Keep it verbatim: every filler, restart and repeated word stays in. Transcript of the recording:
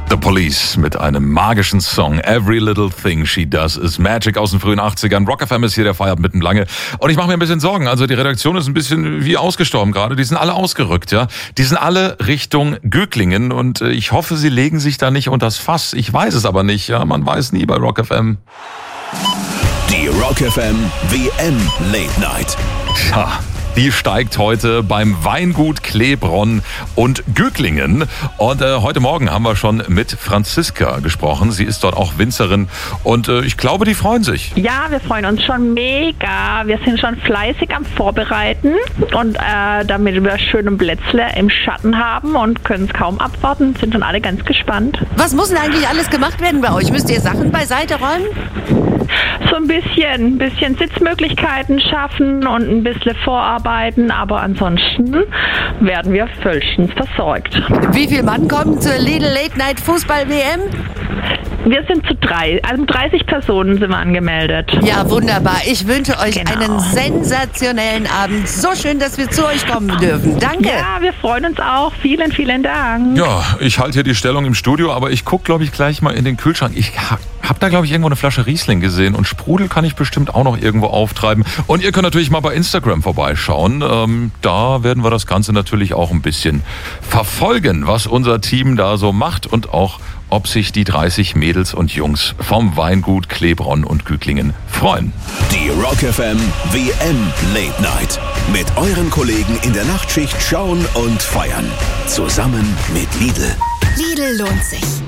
The Police mit einem magischen Song. Every little thing she does is magic aus den frühen achtzigern. Rock F M ist hier, der feiert mitten lange. Und ich mache mir ein bisschen Sorgen. Also die Redaktion ist ein bisschen wie ausgestorben gerade. Die sind alle ausgerückt, ja. Die sind alle Richtung Göklingen und ich hoffe, sie legen sich da nicht unters Fass. Ich weiß es aber nicht, ja. Man weiß nie bei Rock F M. Die Rock F M W M Late Night. Ja. Die steigt heute beim Weingut Klebronn und Göklingen. Und äh, heute Morgen haben wir schon mit Franziska gesprochen. Sie ist dort auch Winzerin und äh, ich glaube, die freuen sich. Ja, wir freuen uns schon mega. Wir sind schon fleißig am Vorbereiten und äh, damit wir schöne Plätzle im Schatten haben und können es kaum abwarten. Sind schon alle ganz gespannt. Was muss denn eigentlich alles gemacht werden bei euch? Müsst ihr Sachen beiseite räumen? So ein bisschen, ein bisschen Sitzmöglichkeiten schaffen und ein bisschen vorarbeiten, aber ansonsten werden wir vollstens versorgt. Wie viele Mann kommen zur Lidl Late Night Fußball W M? Wir sind zu drei, also dreißig Personen sind wir angemeldet. Ja, wunderbar. Ich wünsche euch Genau. einen sensationellen Abend. So schön, dass wir zu euch kommen dürfen. Danke. Ja, wir freuen uns auch. Vielen, vielen Dank. Ja, ich halte hier die Stellung im Studio, aber ich gucke, glaube ich, gleich mal in den Kühlschrank. Ich ha- habe da, glaube ich, irgendwo eine Flasche Riesling gesehen und Sprudel kann ich bestimmt auch noch irgendwo auftreiben. Und ihr könnt natürlich mal bei Instagram vorbeischauen. Ähm, da werden wir das Ganze natürlich auch ein bisschen verfolgen, was unser Team da so macht und auch ob sich die dreißig Mädels und Jungs vom Weingut Klebronn und Göklingen freuen. Die Rock F M W M Late Night. Mit euren Kollegen in der Nachtschicht schauen und feiern. Zusammen mit Lidl. Lidl lohnt sich.